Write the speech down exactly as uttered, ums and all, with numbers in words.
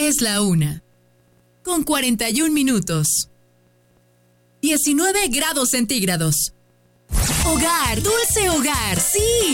Es la una, con cuarenta y un minutos. diecinueve grados centígrados. Hogar, dulce hogar, sí.